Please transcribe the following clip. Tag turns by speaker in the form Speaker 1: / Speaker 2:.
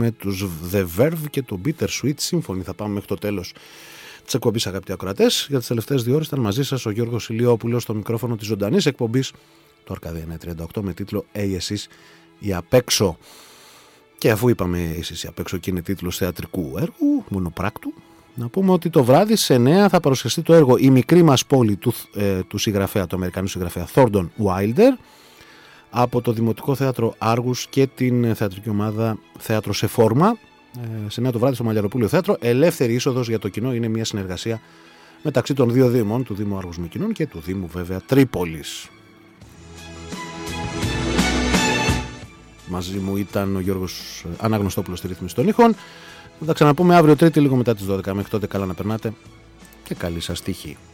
Speaker 1: με τους The Verve και το Bittersweet Symphony. Θα πάμε μέχρι το τέλος της εκπομπής, αγαπητοί ακροατές. Για τις τελευταίες 2 ώρες ήταν μαζί σας ο Γιώργος Ηλιόπουλος στο μικρόφωνο της ζωντανής εκπομπής του Αρκαδία 38 με τίτλο εσείς οι απ' έξω. Και αφού είπαμε εσείς οι απ' έξω και είναι τίτλος θεατρικού έργου, μονοπράκτου, να πούμε ότι το βράδυ σε 9 θα παρουσιαστεί το έργο «Η μικρή μας πόλη» του συγγραφέα, του Αμερικανού συγγραφέα Thornton Wilder, από το Δημοτικό Θέατρο Άργους και την θεατρική ομάδα Θέατρο σε Φόρμα. Σε 9 το βράδυ στο Μαλλιαροπούλιο Θέατρο. Ελεύθερη είσοδος για το κοινό. Είναι μια συνεργασία μεταξύ των 2 δήμων, του Δήμου Άργους Μυκηνών και του Δήμου βέβαια Τρίπολης. Μαζί μου ήταν ο Γιώργος Αναγνωστόπουλος στη ρύθμιση των ήχων. Θα τα ξαναπούμε αύριο Τρίτη λίγο μετά τις 12. Μέχρι τότε καλά να περνάτε και καλή σας τύχη.